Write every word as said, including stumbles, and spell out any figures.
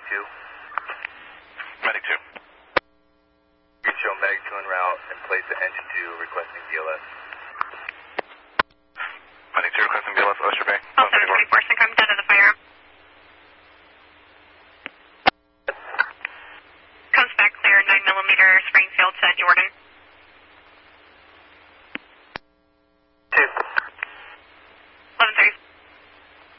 two. Medic two. You can show Medic two en route and place the engine two requesting B L S. Medic two requesting B L S, Oyster Bay. Oh, seven twenty-four